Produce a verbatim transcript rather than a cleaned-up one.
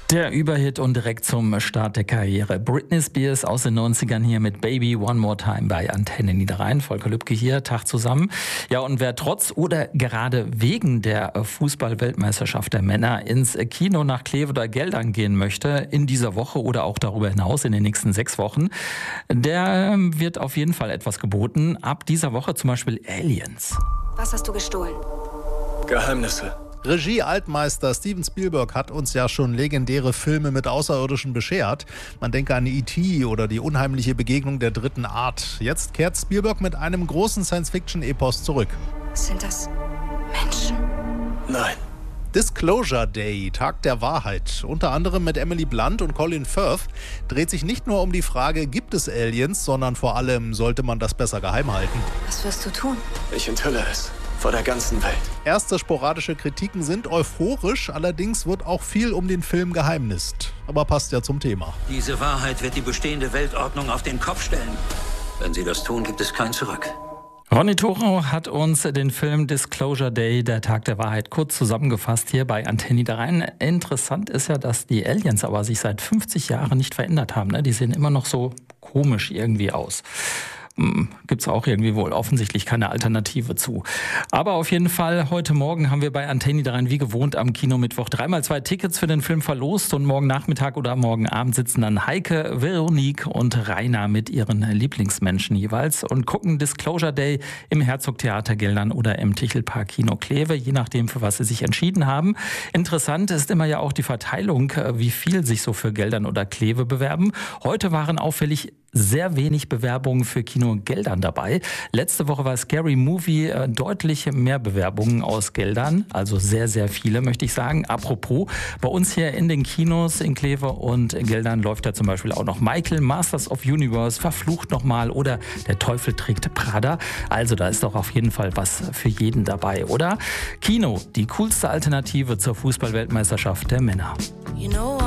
Der Überhit und direkt zum Start der Karriere. Britney Spears aus den neunzigern hier mit Baby One More Time bei Antenne Niederrhein. Volker Lübcke hier, Tag zusammen. Ja, und wer trotz oder gerade wegen der Fußball-Weltmeisterschaft der Männer ins Kino nach Kleve oder Geldern gehen möchte, in dieser Woche oder auch darüber hinaus in den nächsten sechs Wochen, der wird auf jeden Fall etwas geboten. Ab dieser Woche zum Beispiel Aliens. Was hast du gestohlen? Geheimnisse. Regie-Altmeister Steven Spielberg hat uns ja schon legendäre Filme mit Außerirdischen beschert. Man denke an E T oder die unheimliche Begegnung der dritten Art. Jetzt kehrt Spielberg mit einem großen Science-Fiction-Epos zurück. Sind das Menschen? Nein. Disclosure Day, Tag der Wahrheit, unter anderem mit Emily Blunt und Colin Firth, dreht sich nicht nur um die Frage, gibt es Aliens, sondern vor allem, sollte man das besser geheim halten. Was wirst du tun? Ich enthülle es. Vor der ganzen Welt. Erste sporadische Kritiken sind euphorisch, allerdings wird auch viel um den Film geheimnist. Aber passt ja zum Thema. Diese Wahrheit wird die bestehende Weltordnung auf den Kopf stellen. Wenn sie das tun, gibt es kein Zurück. Ronny Thorau hat uns den Film Disclosure Day, der Tag der Wahrheit, kurz zusammengefasst hier bei Antenne Niederrhein. Interessant ist ja, dass die Aliens aber sich seit fünfzig Jahren nicht verändert haben. Ne? Die sehen immer noch so komisch irgendwie aus. Gibt es auch irgendwie wohl offensichtlich keine Alternative zu. Aber auf jeden Fall, heute Morgen haben wir bei Antenne Niederrhein wie gewohnt am Kinomittwoch dreimal zwei Tickets für den Film verlost und morgen Nachmittag oder morgen Abend sitzen dann Heike, Veronique und Rainer mit ihren Lieblingsmenschen jeweils und gucken Disclosure Day im Herzogtheater Geldern oder im Tichelpark Kino Kleve, je nachdem, für was sie sich entschieden haben. Interessant ist immer ja auch die Verteilung, wie viel sich so für Geldern oder Kleve bewerben. Heute waren auffällig sehr wenig Bewerbungen für Kino Geldern dabei. Letzte Woche war Scary Movie äh, deutlich mehr Bewerbungen aus Geldern, also sehr, sehr viele, möchte ich sagen. Apropos, bei uns hier in den Kinos in Kleve und Geldern läuft ja zum Beispiel auch noch Michael, Masters of Universe, Verflucht nochmal oder Der Teufel trägt Prada. Also da ist doch auf jeden Fall was für jeden dabei, oder? Kino, die coolste Alternative zur Fußball-Weltmeisterschaft der Männer. You know